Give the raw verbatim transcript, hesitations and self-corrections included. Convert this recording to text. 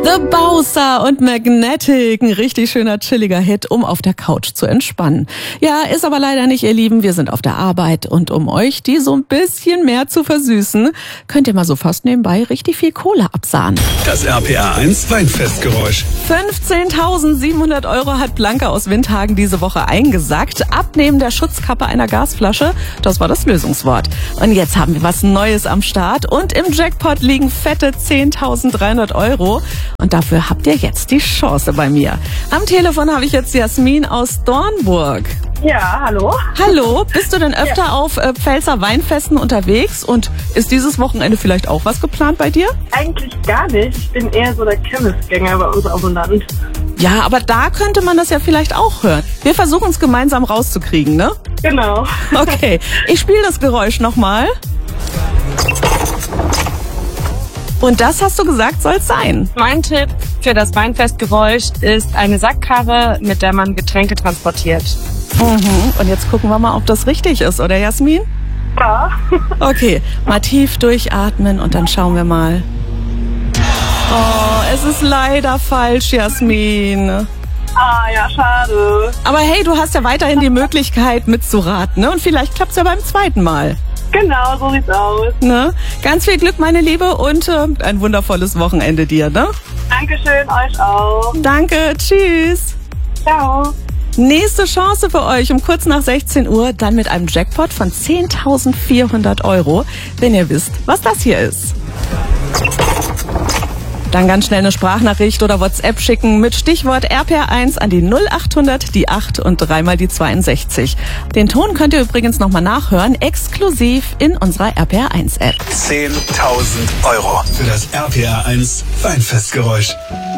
The Bowser und Magnetic, ein richtig schöner, chilliger Hit, um auf der Couch zu entspannen. Ja, ist aber leider nicht, ihr Lieben, wir sind auf der Arbeit und um euch die so ein bisschen mehr zu versüßen, könnt ihr mal so fast nebenbei richtig viel Kohle absahnen. Das R P R eins Weinfestgeräusch. fünfzehntausendsiebenhundert Euro hat Blanca aus Windhagen diese Woche eingesackt. Abnehmen der Schutzkappe einer Gasflasche, das war das Lösungswort. Und jetzt haben wir was Neues am Start und im Jackpot liegen fette zehntausenddreihundert Euro. Und dafür habt ihr jetzt die Chance bei mir. Am Telefon habe ich jetzt Jasmin aus Dornburg. Ja, hallo. Hallo, bist du denn öfter ja. auf äh, Pfälzer Weinfesten unterwegs? Und ist dieses Wochenende vielleicht auch was geplant bei dir? Eigentlich gar nicht. Ich bin eher so der Kirmesgänger bei uns auf dem Land. Ja, aber da könnte man das ja vielleicht auch hören. Wir versuchen es gemeinsam rauszukriegen, ne? Genau. Okay, ich spiele das Geräusch nochmal. Und das, hast du gesagt, soll es sein. Mein Tipp für das Weinfestgeräusch ist eine Sackkarre, mit der man Getränke transportiert. Mhm. Und jetzt gucken wir mal, ob das richtig ist, oder Jasmin? Ja. Okay, mal tief durchatmen und dann schauen wir mal. Oh, es ist leider falsch, Jasmin. Ah, ja, schade. Aber hey, du hast ja weiterhin die Möglichkeit mitzuraten, ne? Und vielleicht klappt's ja beim zweiten Mal. Genau, so sieht's aus. Ne? Ganz viel Glück, meine Liebe, und äh, ein wundervolles Wochenende dir, ne? Dankeschön, euch auch. Danke, tschüss. Ciao. Nächste Chance für euch um kurz nach sechzehn Uhr, dann mit einem Jackpot von zehntausendvierhundert Euro, wenn ihr wisst, was das hier ist. Dann ganz schnell eine Sprachnachricht oder WhatsApp schicken mit Stichwort R P R eins an die null achthundert, die acht und dreimal die zweiundsechzig. Den Ton könnt ihr übrigens nochmal nachhören, exklusiv in unserer R P R eins App. zehntausend Euro für das R P R eins Weinfestgeräusch.